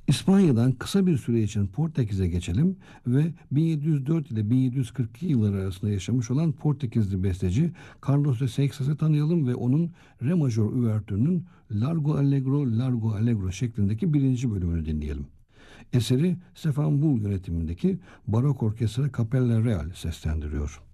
İspanya'dan kısa bir süre için Portekiz'e geçelim ve 1704 ile 1742 yılları arasında yaşamış olan Portekizli besteci Carlos de Seixas'ı tanıyalım ve onun Re majör üvertürünün Largo Allegro, Largo Allegro şeklindeki birinci bölümünü dinleyelim. Eseri Stefan Bull yönetimindeki Barok Orkestra Capella Real seslendiriyor.